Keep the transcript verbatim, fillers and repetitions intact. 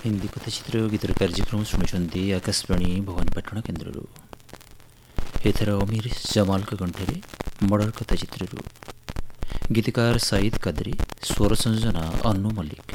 ହିନ୍ଦୀ କଥାଚିତ୍ର ଗୀତର କାର୍ଯ୍ୟକ୍ରମ ଶୁଣୁଛନ୍ତି ଆକାଶବାଣୀ ଭବାନୀପାଟଣା କେନ୍ଦ୍ରରୁ। ଏଥର ଅମିର ଜମାଲଙ୍କ କଣ୍ଠରେ ମର୍ଡର କଥାଚିତ୍ରରୁ। ଗୀତିକାର ସାଇଦ କାଦରୀ, ସ୍ୱର ସଂଯୋଜନା ଅନୁ ମଲ୍ଲିକ।